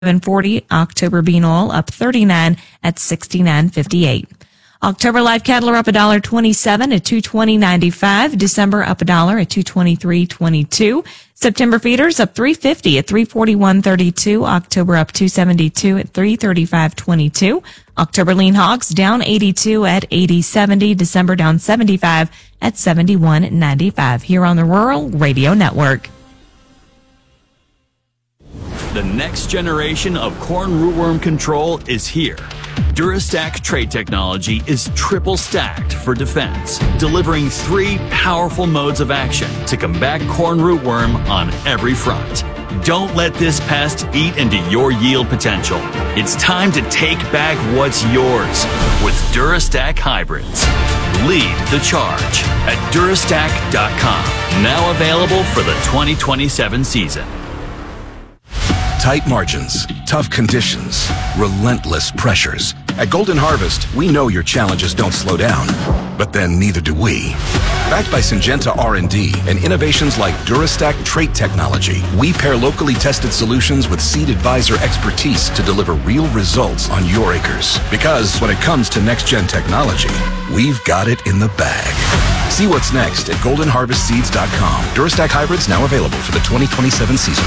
$7.40. October bean oil up 39 at $69.58. October live cattle are up $1.27 at $220.95. December up $1 at $223.22. September feeders up $3.50 at $341.32. October up $2.72 at $335.22. October lean hogs down 82 at $80.70. December down 75 at $71.95. Here on the Rural Radio Network. The next generation of corn rootworm control is here. Durastack trait technology is triple stacked for defense, delivering 3 powerful modes of action to combat corn rootworm on every front. Don't let this pest eat into your yield potential. It's time to take back what's yours with Durastack hybrids. Lead the charge at Durastack.com. Now available for the 2027 season. Tight margins, tough conditions, relentless pressures. At Golden Harvest, we know your challenges don't slow down, but then neither do we. Backed by Syngenta R&D and innovations like Durastack trait technology, we pair locally tested solutions with Seed Advisor expertise to deliver real results on your acres. Because when it comes to next-gen technology, we've got it in the bag. See what's next at goldenharvestseeds.com. Durastack hybrids now available for the 2027 season.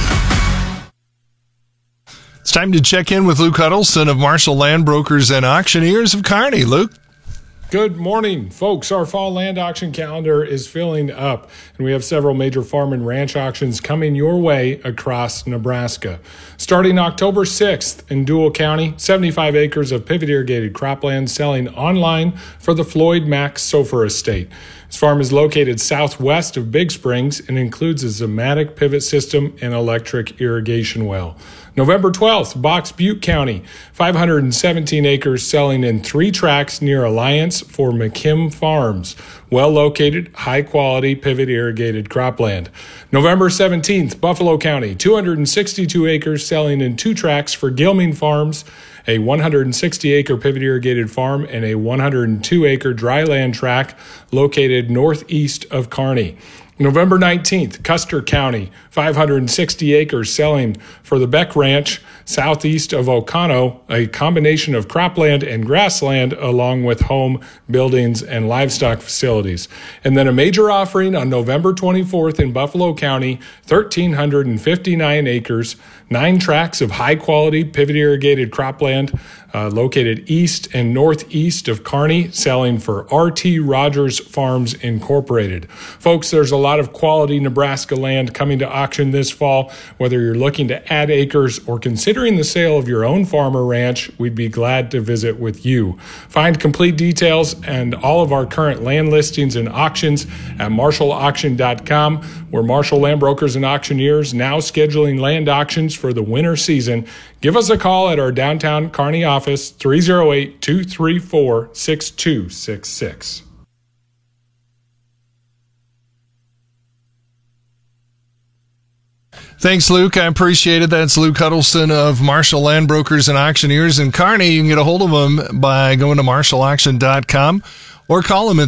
It's time to check in with Luke Huddleston of Marshall Land Brokers and Auctioneers of Kearney. Luke? Good morning, folks. Our fall land auction calendar is filling up, and we have several major farm and ranch auctions coming your way across Nebraska. Starting October 6th in Dual County, 75 acres of pivot irrigated cropland selling online for the Floyd Mack Sofer Estate. This farm is located southwest of Big Springs and includes a Zimmatic pivot system and electric irrigation well. November 12th, Box Butte County, 517 acres selling in 3 tracts near Alliance for McKim Farms. Well-located, high-quality pivot irrigated cropland. November 17th, Buffalo County, 262 acres selling in 2 tracts for Gilming Farms, a 160-acre pivot irrigated farm and a 102-acre dryland tract located northeast of Kearney. November 19th, Custer County, 560 acres selling for the Beck Ranch, southeast of Ocano, a combination of cropland and grassland along with home, buildings, and livestock facilities. And then a major offering on November 24th in Buffalo County, 1,359 acres, 9 tracts of high-quality pivot irrigated cropland located east and northeast of Kearney, selling for R.T. Rogers Farms Incorporated. Folks, there's a lot of quality Nebraska land coming to auction this fall. Whether you're looking to add acres or considering the sale of your own farm or ranch, we'd be glad to visit with you. Find complete details and all of our current land listings and auctions at marshallauction.com. We're Marshall Land Brokers and Auctioneers, now scheduling land auctions for the winter season. Give us a call at our downtown Kearney office, 308-234-6266. Thanks, Luke. I appreciate it. That's Luke Huddleston of Marshall Land Brokers and Auctioneers in Kearney. You can get a hold of him by going to marshallauction.com or call him at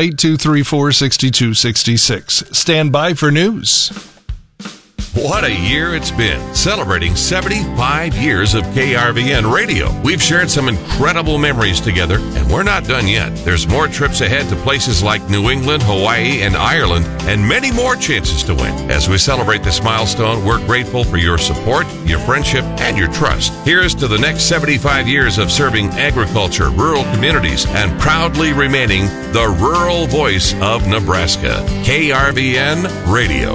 308-234-6266. Stand by for news. What a year it's been, celebrating 75 years of KRVN radio. We've shared some incredible memories together, and we're not done yet. There's more trips ahead to places like New England, Hawaii, and Ireland, and many more chances to win. As we celebrate this milestone, we're grateful for your support, your friendship, and your trust. Here's to the next 75 years of serving agriculture, rural communities, and proudly remaining the rural voice of Nebraska. KRVN Radio.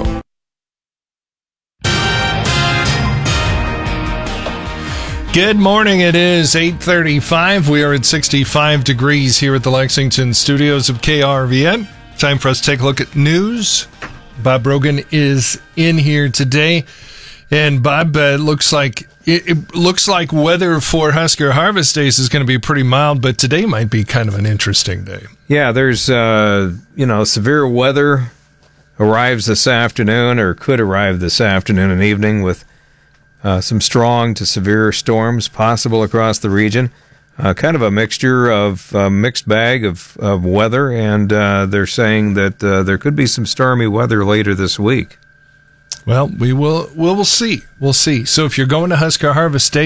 Good morning. It is 8:35. We are at 65 degrees here at the Lexington studios of KRVN. Time for us to take a look at news. Bob Brogan is in here today. And Bob, it looks like weather for Husker Harvest Days is going to be pretty mild, but today might be kind of an interesting day. Yeah, there's severe weather arrives this afternoon, or could arrive this afternoon and evening, with some strong to severe storms possible across the region. Kind of a mixture of mixed bag of weather, and they're saying that there could be some stormy weather later this week. Well, we'll see. We'll see. So if you're going to Husker Harvest Station,